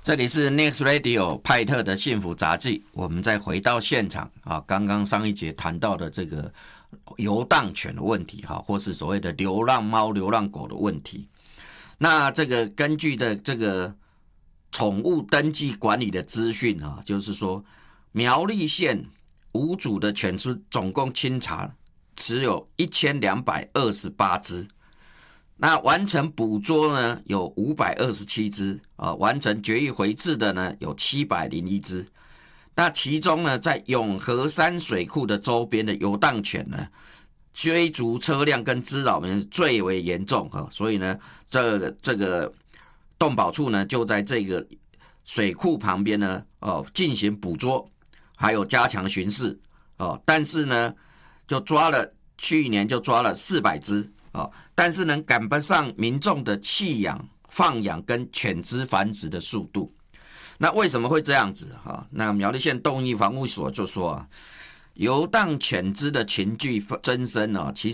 这里是 Next Radio 派特的幸福杂技，我们再回到现场啊，刚刚上一节谈到的这个游荡犬的问题哈，或是所谓的流浪猫、流浪狗的问题。那这个根据的这个宠物登记管理的资讯啊，就是说苗栗县无主的犬只总共清查只有1228只。那完成捕捉呢有527只完成绝育回治的呢有701只。那其中呢，在永和山水库的周边的游荡犬呢，追逐车辆跟滋扰人最为严重所以呢，这个动保处呢就在这个水库旁边呢进行捕捉，还有加强巡视但是呢，去年就抓了400只。但是能赶不上民众的弃养、放养跟犬只繁殖的速度。那为什么会这样子？那苗栗县动物防护所就说游荡犬只的群聚增生其